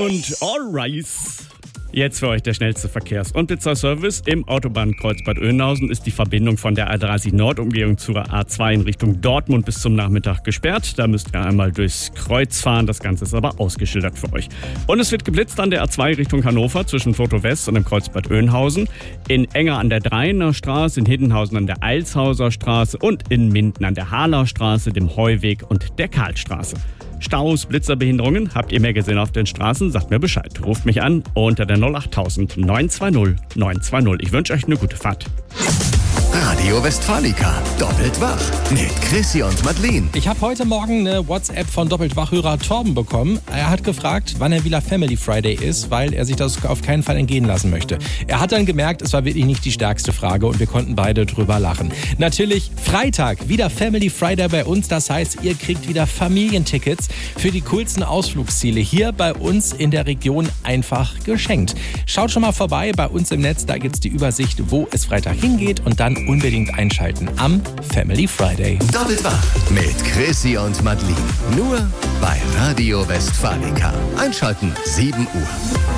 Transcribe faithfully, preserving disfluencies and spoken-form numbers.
und alright. Jetzt für euch der schnellste Verkehrs- und Blitzer-Service. Im Autobahnkreuz Bad Oeynhausen ist die Verbindung von der A dreißig Nord-Umgehung zur A zwei in Richtung Dortmund bis zum Nachmittag gesperrt. Da müsst ihr einmal durchs Kreuz fahren. Das Ganze ist aber ausgeschildert für euch. Und es wird geblitzt an der A zwei Richtung Hannover zwischen Foto West und dem Kreuz Bad Oeynhausen. In Enger an der Dreiener Straße, in Hiddenhausen an der Eilshauser Straße und in Minden an der Haaler Straße, dem Heuweg und der Karlstraße. Staus, Blitzerbehinderungen, habt ihr mehr gesehen auf den Straßen? Sagt mir Bescheid. Ruft mich an unter der null acht tausend neun zwei null neun zwei null. Ich wünsche euch eine gute Fahrt. Radio Westfalica, doppelt wach mit Chrissy und Madeleine. Ich habe heute Morgen eine WhatsApp von Doppeltwach-Hörer Torben bekommen. Er hat gefragt, wann er wieder Family Friday ist, weil er sich das auf keinen Fall entgehen lassen möchte. Er hat dann gemerkt, es war wirklich nicht die stärkste Frage und wir konnten beide drüber lachen. Natürlich Freitag, wieder Family Friday bei uns. Das heißt, ihr kriegt wieder Familientickets für die coolsten Ausflugsziele hier bei uns in der Region einfach geschenkt. Schaut schon mal vorbei bei uns im Netz, da gibt's die Übersicht, wo es Freitag hingeht und dann unbedingt einschalten am Family Friday. Doppelt wach mit Chrissy und Madeleine. Nur bei Radio Westfalica. Einschalten sieben Uhr.